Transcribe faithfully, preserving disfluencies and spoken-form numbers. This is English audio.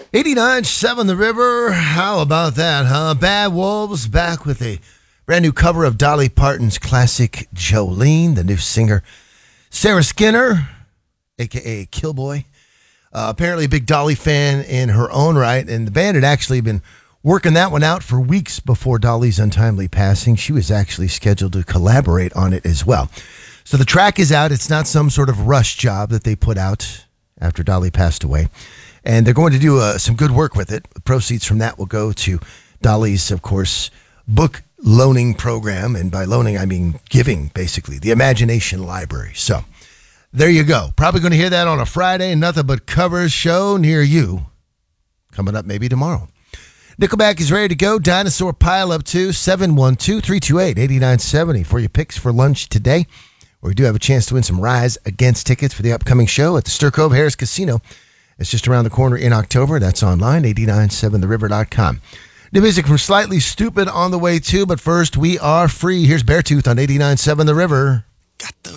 eighty-nine seven The River. How about that, huh? Bad Wolves back with a brand new cover of Dolly Parton's classic Jolene, the new singer Sarah Skinner, a k a. Killboy. Uh, apparently a big Dolly fan in her own right, and the band had actually been working that one out for weeks before Dolly's untimely passing. She was actually scheduled to collaborate on it as well. So the track is out. It's not some sort of rush job that they put out after Dolly passed away. And they're going to do uh, some good work with it. The proceeds from that will go to Dolly's, of course, book loaning program. And by loaning, I mean giving, basically, the Imagination Library. So there you go. Probably going to hear that on a Friday. Nothing but covers show near you. Coming up maybe tomorrow. Nickelback is ready to go. Dinosaur Pile Up two, seven one two, three two eight, eight nine seven zero for your picks for lunch today. We do have a chance to win some Rise Against tickets for the upcoming show at the Stir Cove Harris Casino. It's just around the corner in October. That's online, eight nine seven the river dot com. New music from Slightly Stupid on the way too, but first we are free. Here's Beartooth on eighty-nine seven The River. Got the